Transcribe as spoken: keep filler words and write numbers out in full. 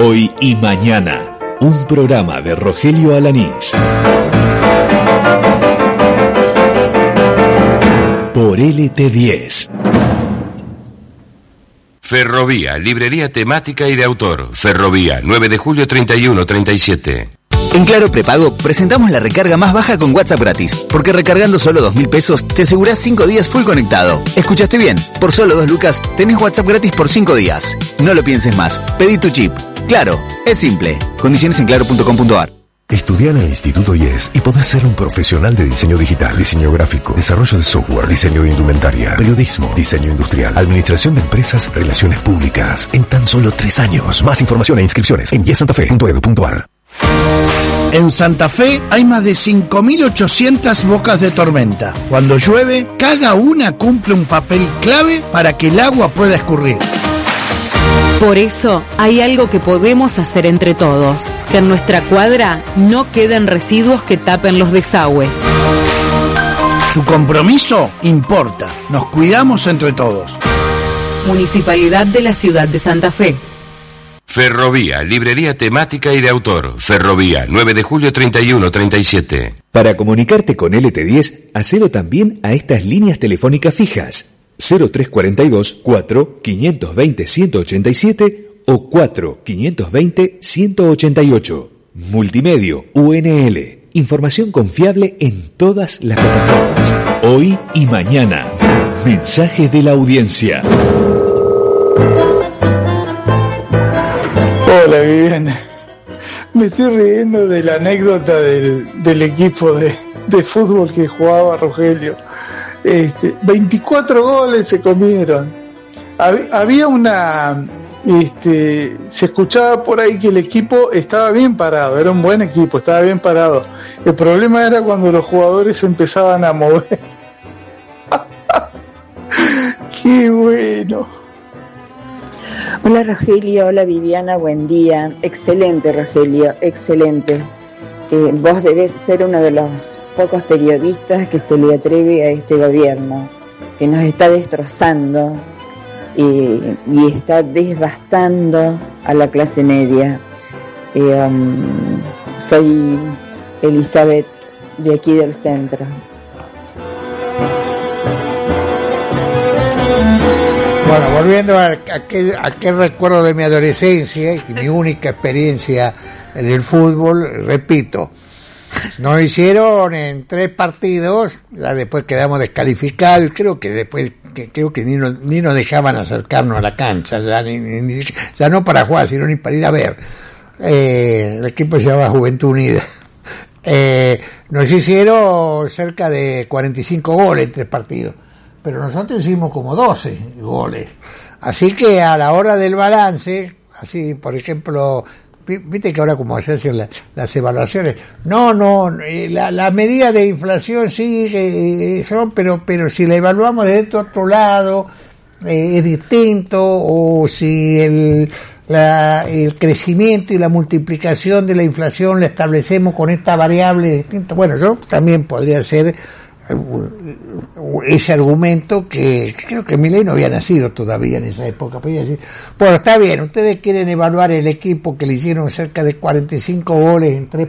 Hoy y Mañana, un programa de Rogelio Alanís. Por L T diez. Ferrovía, librería temática y de autor. Ferrovía, nueve de julio treinta y uno treinta y siete. En Claro Prepago presentamos la recarga más baja con WhatsApp gratis, porque recargando solo dos mil pesos te asegurás cinco días full conectado. ¿Escuchaste bien? Por solo dos lucas tenés WhatsApp gratis por cinco días. No lo pienses más, pedí tu chip. Claro, es simple. Condiciones en claro punto com punto a r. Estudia en el Instituto I E S y podrás ser un profesional de diseño digital, diseño gráfico, desarrollo de software, diseño de indumentaria, periodismo, diseño industrial, administración de empresas, relaciones públicas, en tan solo tres años. Más información e inscripciones en i e s santa fe punto edu punto a r. En Santa Fe hay más de cinco mil ochocientas bocas de tormenta. Cuando llueve, cada una cumple un papel clave para que el agua pueda escurrir. Por eso hay algo que podemos hacer entre todos, que en nuestra cuadra no queden residuos que tapen los desagües. Tu compromiso importa. Nos cuidamos entre todos. Municipalidad de la Ciudad de Santa Fe. Ferrovía, librería temática y de autor. Ferrovía, nueve de julio treinta y uno treinta y siete. Para comunicarte con L T diez, hacelo también a estas líneas telefónicas fijas. cero tres cuarenta y dos, cuatro, quinientos veinte, ciento ochenta y siete o cuatro, quinientos veinte, ciento ochenta y ocho. Multimedio U N L. Información confiable en todas las plataformas. Hoy y mañana. Mensajes de la audiencia. Hola, Viviana. Me estoy riendo de la anécdota del, del equipo de, de fútbol que jugaba Rogelio. Este, veinticuatro goles se comieron. Hab, había una... Este, se escuchaba por ahí que el equipo estaba bien parado, era un buen equipo, estaba bien parado. El problema era cuando los jugadores se empezaban a mover. ¡Qué bueno! Hola Rogelio, hola Viviana, buen día. Excelente Rogelio, excelente. Eh, vos debés ser uno de los pocos periodistas que se le atreve a este gobierno, que nos está destrozando eh, y está devastando a la clase media. Eh, um, soy Elizabeth, de aquí del centro. Bueno, volviendo a aquel, a aquel recuerdo de mi adolescencia y mi única experiencia en el fútbol, repito, nos hicieron en tres partidos, ya después quedamos descalificados, creo que después que creo que ni nos, ni nos dejaban acercarnos a la cancha, ya, ni, ni, ya no para jugar, sino ni para ir a ver. Eh, el equipo se llamaba Juventud Unida. Eh, nos hicieron cerca de cuarenta y cinco goles en tres partidos, pero nosotros hicimos como doce goles. Así que a la hora del balance, así, por ejemplo, viste que ahora como se hacen la, las evaluaciones, no, no, la, la medida de inflación sigue, son, pero, pero si la evaluamos de este otro lado, eh, es distinto, o si el, la, el crecimiento y la multiplicación de la inflación la establecemos con esta variable distinta. Bueno, yo también podría ser ese argumento que creo que Milei no había nacido todavía en esa época. Podría decir, bueno, está bien, ustedes quieren evaluar el equipo que le hicieron cerca de cuarenta y cinco goles en tres